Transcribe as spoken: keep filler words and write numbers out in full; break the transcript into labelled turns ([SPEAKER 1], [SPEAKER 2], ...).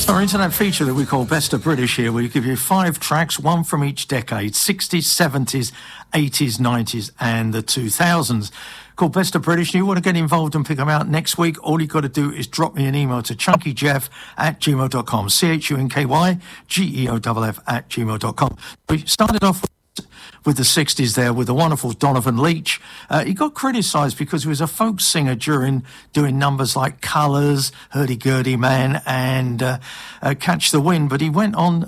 [SPEAKER 1] Our internet feature that we call Best of British here, we give you five tracks, one from each decade, sixties, seventies, eighties, nineties and the two thousands. Called Best of British. You want to get involved and pick them out next week, all you've got to do is drop me an email to chunkyjeff at gmail dot com. C H U N K Y G E O F F at gmail dot com. We started off with the sixties there with the wonderful Donovan Leitch. Uh, he got criticised because he was a folk singer during doing numbers like Colours, Hurdy-Gurdy Man and uh, uh, Catch the Wind, but he went on